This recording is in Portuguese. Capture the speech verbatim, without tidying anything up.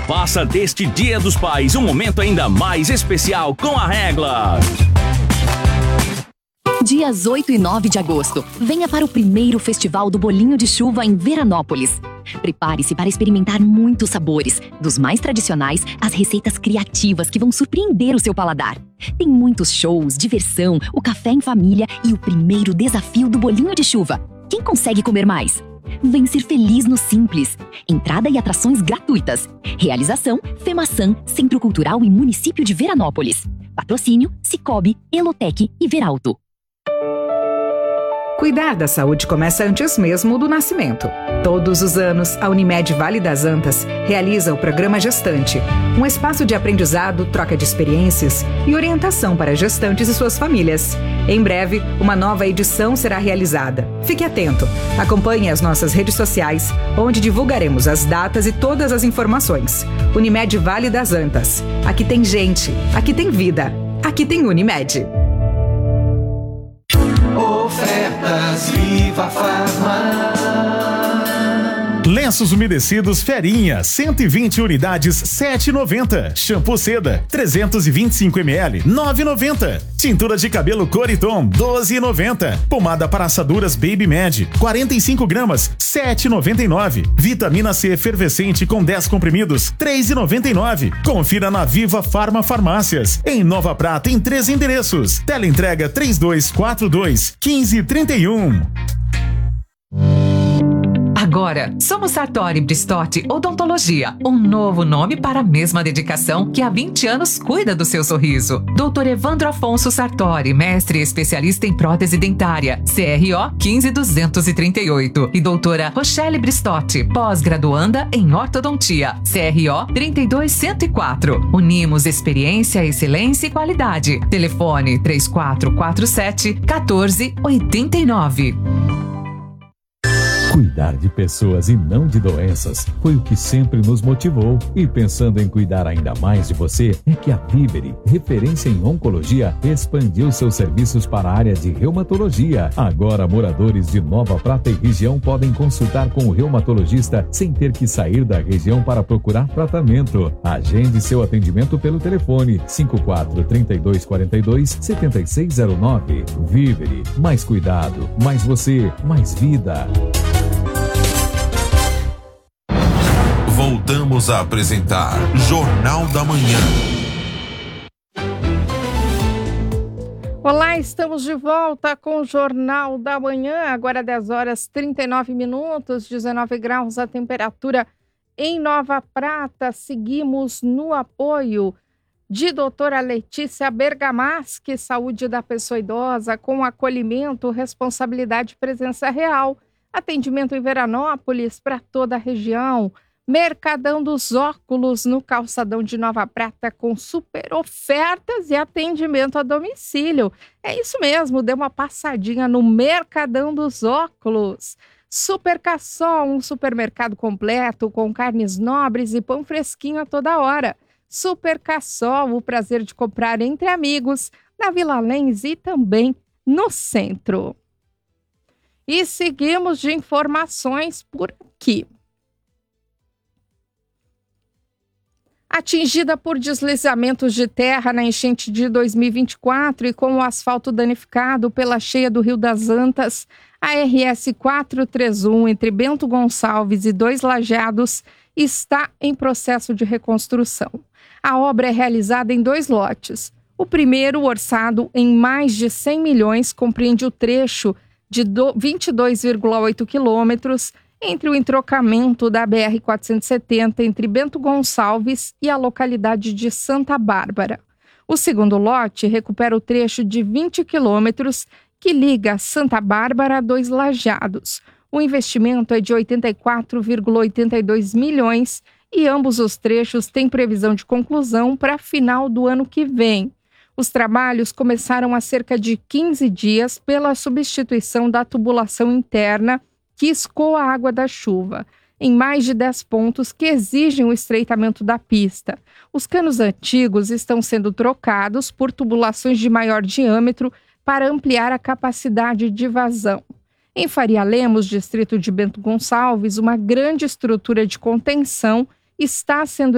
Faça deste Dia dos Pais um momento ainda mais especial com a Regla. Dias oito e nove de agosto, venha para o primeiro Festival do Bolinho de Chuva em Veranópolis. Prepare-se para experimentar muitos sabores, dos mais tradicionais às receitas criativas que vão surpreender o seu paladar. Tem muitos shows, diversão, o café em família e o primeiro desafio do Bolinho de Chuva. Quem consegue comer mais? Vem ser feliz no Simples. Entrada e atrações gratuitas. Realização: FEMAÇã, Centro Cultural e Município de Veranópolis. Patrocínio: Cicobi, Elotec e Veralto. Cuidar da saúde começa antes mesmo do nascimento. Todos os anos, a Unimed Vale das Antas realiza o Programa Gestante, um espaço de aprendizado, troca de experiências e orientação para gestantes e suas famílias. Em breve, uma nova edição será realizada. Fique atento. Acompanhe as nossas redes sociais, onde divulgaremos as datas e todas as informações. Unimed Vale das Antas. Aqui tem gente, aqui tem vida, aqui tem Unimed. Ofertas Viva Farma. Lenços umedecidos Ferinha, cento e vinte unidades, sete reais e noventa centavos. Shampoo Seda, trezentos e vinte e cinco mililitros, nove reais e noventa centavos. Tintura de cabelo Coriton, doze reais e noventa centavos. Pomada para assaduras Baby Med, quarenta e cinco gramas, sete reais e noventa e nove centavos. Vitamina C efervescente com dez comprimidos, três reais e noventa e nove centavos. Confira na Viva Farma Farmácias. Em Nova Prata, em três endereços. Teleentrega três dois quatro dois, um cinco três um. Agora, somos Sartori Bristotti Odontologia, um novo nome para a mesma dedicação que há vinte anos cuida do seu sorriso. doutor Evandro Afonso Sartori, mestre especialista em prótese dentária, C R O quinze duzentos e trinta e oito. E doutora Rochelle Bristotti, pós-graduanda em ortodontia, C R O trinta e dois cento e quatro. Unimos experiência, excelência e qualidade. Telefone três quatro quatro sete, um quatro oito nove. Cuidar de pessoas e não de doenças foi o que sempre nos motivou. E pensando em cuidar ainda mais de você, é que a Vivere, referência em oncologia, expandiu seus serviços para a área de reumatologia. Agora, moradores de Nova Prata e região podem consultar com o reumatologista sem ter que sair da região para procurar tratamento. Agende seu atendimento pelo telefone cinco quatro três dois quatro dois, sete seis zero nove. Vivere, mais cuidado, mais você, mais vida. Voltamos a apresentar Jornal da Manhã. Olá, estamos de volta com o Jornal da Manhã, agora dez horas e trinta e nove minutos, dezenove graus a temperatura em Nova Prata. Seguimos no apoio de doutora Letícia Bergamaschi, Saúde da Pessoa Idosa, com acolhimento, responsabilidade e presença real. Atendimento em Veranópolis para toda a região. Mercadão dos Óculos no calçadão de Nova Prata com super ofertas e atendimento a domicílio. É isso mesmo, dê uma passadinha no Mercadão dos Óculos. Super Cassol, um supermercado completo com carnes nobres e pão fresquinho a toda hora. Super Cassol, o prazer de comprar entre amigos, na Vila Lens e também no centro. E seguimos de informações por aqui. Atingida por deslizamentos de terra na enchente de dois mil e vinte e quatro e com o asfalto danificado pela cheia do Rio das Antas, a R S quatrocentos e trinta e um entre Bento Gonçalves e Dois Lajeados está em processo de reconstrução. A obra é realizada em dois lotes. O primeiro, orçado em mais de cem milhões, compreende o trecho de vinte e dois vírgula oito quilômetros entre o entrocamento da B R quatrocentos e setenta entre Bento Gonçalves e a localidade de Santa Bárbara. O segundo lote recupera o trecho de vinte quilômetros que liga Santa Bárbara a Dois Lajeados. O investimento é de oitenta e quatro vírgula oitenta e dois milhões e ambos os trechos têm previsão de conclusão para final do ano que vem. Os trabalhos começaram há cerca de quinze dias pela substituição da tubulação interna que escoa a água da chuva, em mais de dez pontos que exigem o estreitamento da pista. Os canos antigos estão sendo trocados por tubulações de maior diâmetro para ampliar a capacidade de vazão. Em Faria Lemos, distrito de Bento Gonçalves, uma grande estrutura de contenção está sendo